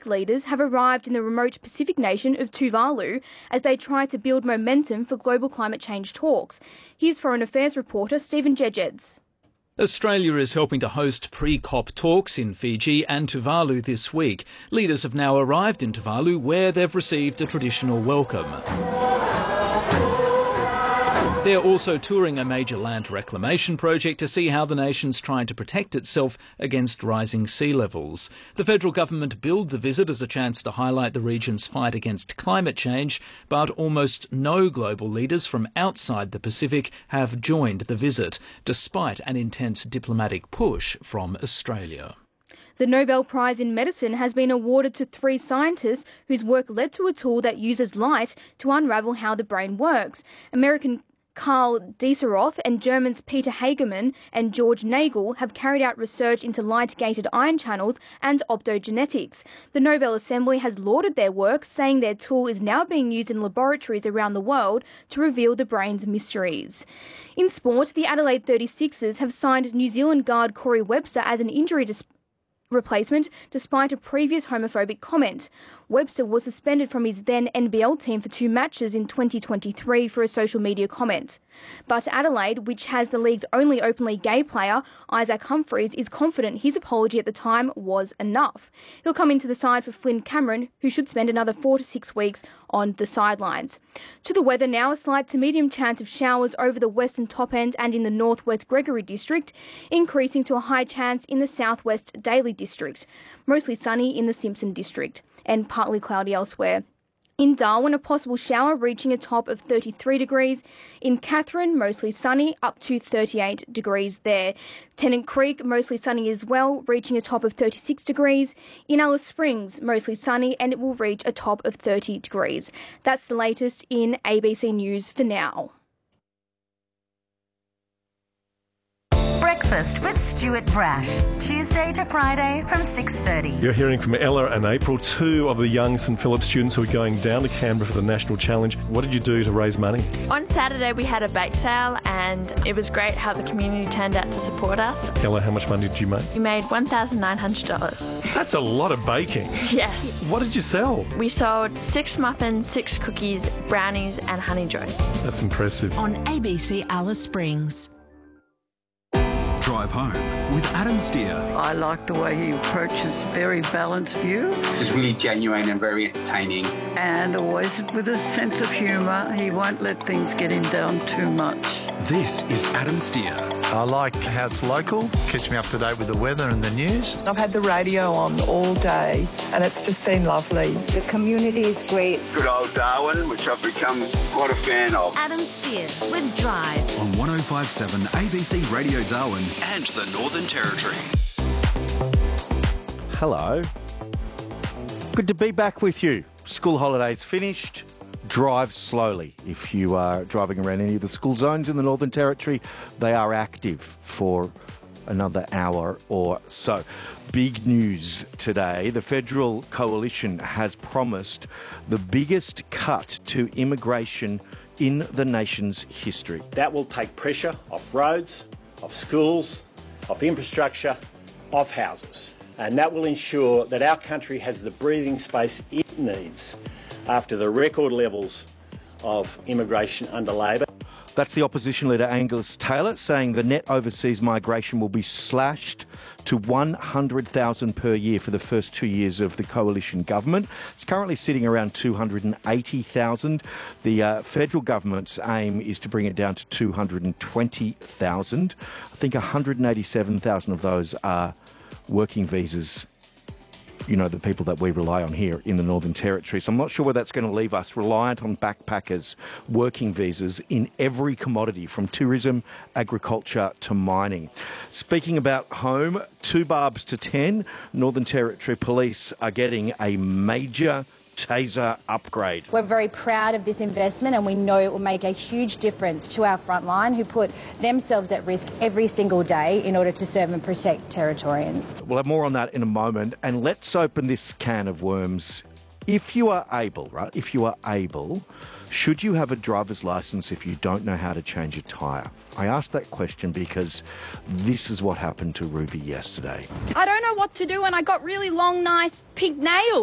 Pacific leaders have arrived in the remote Pacific nation of Tuvalu as they try to build momentum for global climate change talks. Here's Foreign Affairs reporter Stephen Jedjeds. Australia is helping to host pre-COP talks in Fiji and Tuvalu this week. Leaders have now arrived in Tuvalu, where they've received a traditional welcome. They're also touring a major land reclamation project to see how the nation's trying to protect itself against rising sea levels. The federal government billed the visit as a chance to highlight the region's fight against climate change, but almost no global leaders from outside the Pacific have joined the visit, despite an intense diplomatic push from Australia. The Nobel Prize in Medicine has been awarded to 3 scientists whose work led to a tool that uses light to unravel how the brain works. American Karl Deisseroth and Germans Peter Hagemann and George Nagel have carried out research into light-gated ion channels and optogenetics. The Nobel Assembly has lauded their work, saying their tool is now being used in laboratories around the world to reveal the brain's mysteries. In sport, the Adelaide 36ers have signed New Zealand guard Corey Webster as an injury replacement despite a previous homophobic comment. Webster was suspended from his then NBL team for 2 matches in 2023 for a social media comment. But Adelaide, which has the league's only openly gay player, Isaac Humphries, is confident his apology at the time was enough. He'll come into the side for Flynn Cameron, who should spend another 4 to 6 weeks on the sidelines. To the weather now, a slight to medium chance of showers over the western top end and in the northwest Gregory district, increasing to a high chance in the southwest Daly district. Mostly sunny in the Simpson district and partly cloudy elsewhere. In Darwin, a possible shower reaching a top of 33 degrees. In Katherine, mostly sunny, up to 38 degrees there. Tennant Creek, mostly sunny as well, reaching a top of 36 degrees. In Alice Springs, mostly sunny, and it will reach a top of 30 degrees. That's the latest in ABC News for now. Breakfast with Stuart Brash, Tuesday to Friday from 6:30. You're hearing from Ella and April, 2 of the young St Philip students who are going down to Canberra for the National Challenge. What did you do to raise money? On Saturday we had a bake sale and it was great how the community turned out to support us. Ella, how much money did you make? We made $1,900. That's a lot of baking. Yes. What did you sell? We sold 6 muffins, 6 cookies, brownies and honey joys. That's impressive. On ABC Alice Springs. Drive Home with Adam Steer. I like the way he approaches very balanced view. It's really genuine and very entertaining. And always with a sense of humour. He won't let things get him down too much. This is Adam Steer. I like how it's local, keeps me up to date with the weather and the news. I've had the radio on all day and it's just been lovely. The community is great. Good old Darwin, which I've become quite a fan of. Adam Steer with Drive. On 105.7 ABC Radio Darwin and the Northern Territory. Hello. Good to be back with you. School holidays finished. Drive slowly. If you are driving around any of the school zones in the Northern Territory, they are active for another hour or so. Big news today. The Federal Coalition has promised the biggest cut to immigration in the nation's history. That will take pressure off roads, off schools, off infrastructure, off houses. And that will ensure that our country has the breathing space it needs after the record levels of immigration under Labor. That's the opposition leader Angus Taylor saying the net overseas migration will be slashed to 100,000 per year for the first 2 years of the coalition government. It's currently sitting around 280,000. The federal government's aim is to bring it down to 220,000. I think 187,000 of those are working visas. You know, the people that we rely on here in the Northern Territory. So I'm not sure where that's going to leave us, reliant on backpackers, working visas in every commodity, from tourism, agriculture to mining. Speaking about home, 2 barbs to 10, Northern Territory Police are getting a major Taser upgrade. We're very proud of this investment and we know it will make a huge difference to our frontline who put themselves at risk every single day in order to serve and protect Territorians. We'll have more on that in a moment, and let's open this can of worms. If you are able, should you have a driver's licence if you don't know how to change a tyre? I asked that question because this is what happened to Ruby yesterday. I don't know what to do and I got really long, nice pink nails.